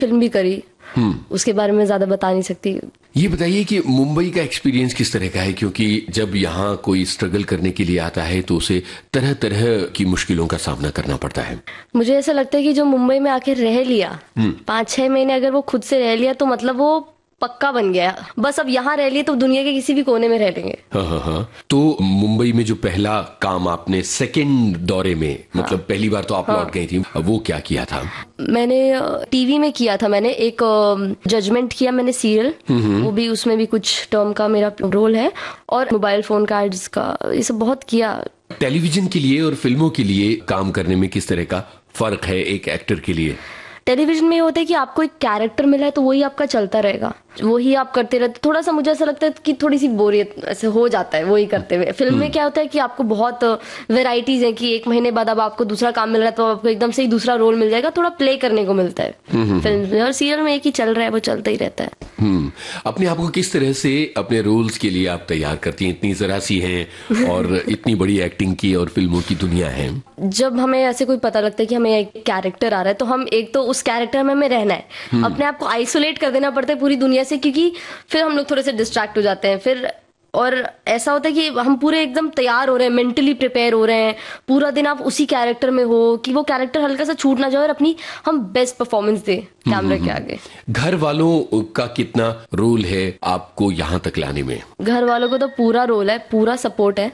Film भी करी, उसके बारे में ज्यादा बता नहीं सकती। ये बताइए कि मुंबई का एक्सपीरियंस किस तरह का है, क्योंकि जब यहाँ कोई स्ट्रगल करने के लिए आता है तो उसे तरह तरह की मुश्किलों का सामना करना पड़ता है। मुझे ऐसा लगता है कि जो मुंबई में आके रह लिया 5-6 महीने, अगर वो खुद से रह लिया तो मतलब वो पक्का बन गया। बस अब यहाँ रह लिए तो दुनिया के किसी भी कोने में रह लेंगे। हाँ। तो मुंबई में जो पहला काम आपने सेकंड दौरे में, मतलब पहली बार तो आप लौट गई थी, वो क्या किया था? मैंने टीवी में किया था, मैंने एक जजमेंट किया मैंने सीरियल, वो भी उसमें भी कुछ टर्म का मेरा रोल है, और मोबाइल फोन का एड्स का, ये सब बहुत किया। टेलीविजन के लिए और फिल्मों के लिए काम करने में किस तरह का फर्क है एक एक्टर के लिए? टेलीविजन में ये होता है कि आपको एक कैरेक्टर मिला है तो वही आपका चलता रहेगा, वही आप करते रहते। थोड़ा सा मुझे ऐसा लगता है कि थोड़ी सी बोरियत ऐसे हो जाता है वही करते हुए। फिल्म में क्या होता है कि आपको बहुत वेराइटीज है, कि 1 महीने बाद अब आपको दूसरा काम मिल रहा है तो आपको एकदम से ही दूसरा रोल मिल जाएगा, थोड़ा प्ले करने को मिलता है फिल्म में। और सीरियल में एक ही चल रहा है, वो चलता ही रहता है। अपने आप को किस तरह से अपने रोल्स के लिए आप तैयार करती हैं? इतनी जरा सी हैं और इतनी बड़ी एक्टिंग की और फिल्मों की दुनिया है। जब हमें ऐसे कोई पता लगता है कि हमें एक कैरेक्टर आ रहा है तो हम एक तो उस कैरेक्टर में हमें रहना है, अपने आप को आइसोलेट कर देना पड़ता है पूरी दुनिया से, क्योंकि फिर हम लोग थोड़े से डिस्ट्रैक्ट हो जाते हैं फिर। और ऐसा होता है कि हम पूरे एकदम तैयार हो रहे हैं, मेंटली प्रिपेयर हो रहे हैं, पूरा दिन आप उसी कैरेक्टर में हो कि वो कैरेक्टर हल्का सा छूट ना जाए और अपनी हम बेस्ट परफॉर्मेंस दे कैमरे के आगे। घर वालों का कितना रोल है आपको यहाँ तक लाने में? घर वालों को तो पूरा रोल है, पूरा सपोर्ट है।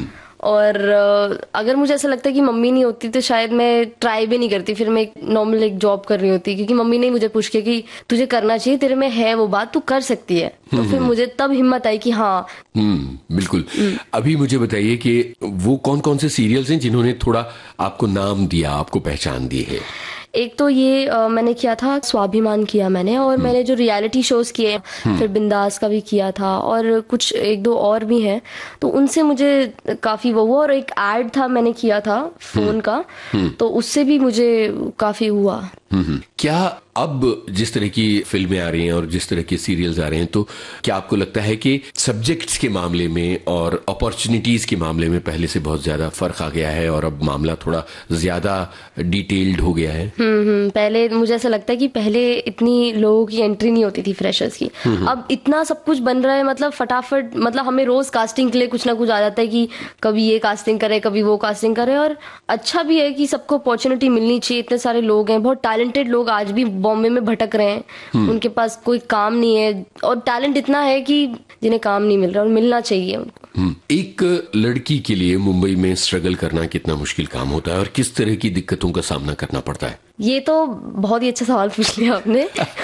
और अगर मुझे ऐसा लगता है कि मम्मी नहीं होती तो शायद मैं ट्राई भी नहीं करती, फिर मैं नॉर्मल एक जॉब कर रही होती, क्योंकि मम्मी ने मुझे पूछ के कि तुझे करना चाहिए, तेरे में है वो बात, तू कर सकती है। तो फिर मुझे तब हिम्मत आई कि हाँ। बिल्कुल। अभी मुझे बताइए कि वो कौन कौन से सीरियल्स हैं जिन्होंने थोड़ा आपको नाम दिया, आपको पहचान दी है? एक तो ये मैंने किया था स्वाभिमान किया मैंने, और मैंने जो रियलिटी शोज किए, फिर बिंदास का भी किया था, और कुछ 1-2 और भी हैं, तो उनसे मुझे काफी वो हुआ। और एक एड था मैंने किया था फोन का, तो उससे भी मुझे काफी हुआ। क्या अब जिस तरह की फिल्में आ रही हैं और जिस तरह के सीरियल्स आ रहे हैं, तो क्या आपको लगता है कि सब्जेक्ट्स के मामले में और अपॉर्चुनिटीज के मामले में पहले से बहुत ज्यादा फर्क आ गया है और अब मामला थोड़ा ज्यादा डिटेल्ड हो गया है? पहले मुझे ऐसा लगता है कि पहले इतनी लोगों की एंट्री नहीं होती थी फ्रेशर्स की, अब इतना सब कुछ बन रहा है, मतलब फटाफट, मतलब हमें रोज कास्टिंग के लिए कुछ ना कुछ आ जाता है कि कभी ये कास्टिंग करे, कभी वो कास्टिंग करे। और अच्छा भी है कि सबको अपॉर्चुनिटी मिलनी चाहिए, इतने सारे लोग हैं, बहुत टैलेंटेड लोग आज भी बॉम्बे में भटक रहे हैं, उनके पास कोई काम नहीं है, और टैलेंट इतना है कि जिन्हें काम नहीं मिल रहा, और मिलना चाहिए उनको। एक लड़की के लिए मुंबई में स्ट्रगल करना कितना मुश्किल काम होता है और किस तरह की दिक्कतों का सामना करना पड़ता है? ये तो बहुत ही अच्छा सवाल पूछ लिया आपने।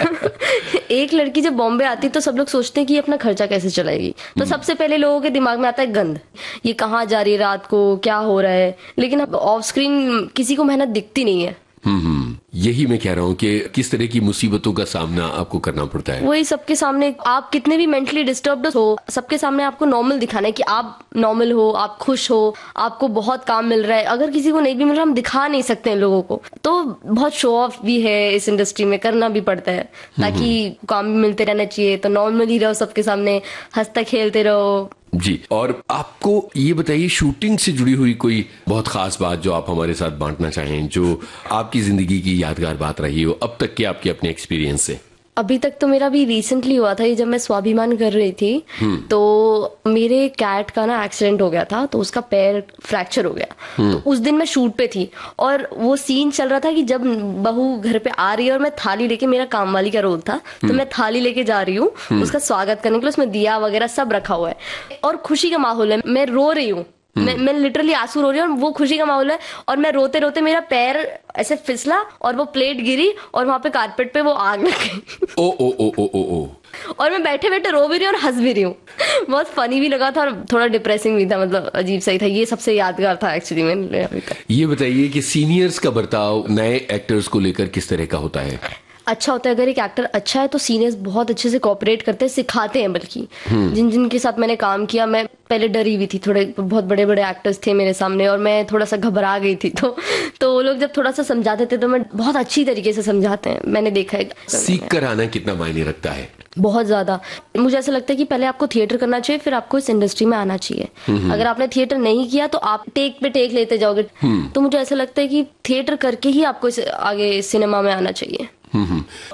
एक लड़की जब बॉम्बे आती है तो सब लोग सोचते हैं कि अपना खर्चा कैसे चलाएगी, तो सबसे पहले लोगों के दिमाग में आता है गंद, ये कहाँ जा रही है रात को, क्या हो रहा है। लेकिन अब ऑफ स्क्रीन किसी को मेहनत दिखती नहीं है। यही मैं कह रहा हूँ कि किस तरह की मुसीबतों का सामना आपको करना पड़ता है। वही, सबके सामने आप कितने भी मेंटली डिस्टर्ब्ड हो, सबके सामने आपको नॉर्मल दिखाना है कि आप नॉर्मल हो, आप खुश हो, आपको बहुत काम मिल रहा है। अगर किसी को नहीं भी मिल रहा, हम दिखा नहीं सकते हैं लोगों को, तो बहुत शो ऑफ भी है इस इंडस्ट्री में, करना भी पड़ता है ताकि काम भी मिलते रहना चाहिए। तो नॉर्मली रहो, सबके सामने हंसते खेलते रहो। जी, और आपको ये बताइए, शूटिंग से जुड़ी हुई कोई बहुत खास बात जो आप हमारे साथ बांटना चाहें, जो आपकी जिंदगी की यादगार बात रही हो अब तक के आपके अपने एक्सपीरियंस से? अभी तक तो मेरा भी रिसेंटली हुआ था, ये जब मैं स्वाभिमान कर रही थी, तो मेरे कैट का ना एक्सीडेंट हो गया था, तो उसका पैर फ्रैक्चर हो गया। तो उस दिन मैं शूट पे थी और वो सीन चल रहा था कि जब बहू घर पे आ रही है और मैं थाली लेके, मेरा काम वाली का रोल था, तो मैं थाली लेके जा रही हूँ उसका स्वागत करने के लिए, उसमें दिया वगैरह सब रखा हुआ है और खुशी का माहौल है, मैं रो रही हूँ, मैं लिटरली आंसू रो रही हूँ और वो खुशी का माहौल है, और मैं रोते रोते मेरा पैर ऐसे फिसला और वो प्लेट गिरी और वहां पे कारपेट पे वो आग लग गई। ओ ओ ओ ओ ओ ओ और मैं बैठे बैठे रो भी रही हूँ और हंस भी रही हूँ। बहुत फनी भी लगा था और थोड़ा डिप्रेसिंग भी था, मतलब अजीब सही था। ये सबसे यादगार था एक्चुअली मैंने अभी तक। ये बताइए कि सीनियर्स का बर्ताव नए एक्टर्स को लेकर किस तरह का होता है? अच्छा होता है, अगर एक एक्टर अच्छा है तो सीनियर्स बहुत अच्छे से कोऑपरेट करते हैं, सिखाते हैं। बल्कि जिनके साथ मैंने काम किया, मैं पहले डरी हुई थी, थोड़े बहुत बड़े बड़े एक्टर्स थे मेरे सामने और मैं थोड़ा सा घबरा गई थी, तो वो लोग जब थोड़ा सा समझाते थे तो मैं बहुत अच्छी तरीके से समझाते हैं, मैंने देखा है। सीख कर आना कितना मायने रखता है? बहुत ज्यादा। मुझे ऐसा लगता है कि पहले आपको थिएटर करना चाहिए, फिर आपको इस इंडस्ट्री में आना चाहिए। अगर आपने थिएटर नहीं किया तो आप टेक पे टेक लेते जाओगे। तो मुझे ऐसा लगता है कि थिएटर करके ही आपको आगे सिनेमा में आना चाहिए।